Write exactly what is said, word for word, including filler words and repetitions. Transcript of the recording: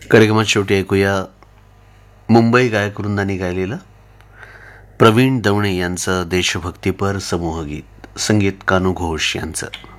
कार्यक्रमात शेवटी ऐकूया मुंबई गायक वृंदाने गायलेलं प्रवीण दवणे यांचं देशभक्तीपर समूहगीत, संगीत कानू घोष यांचं.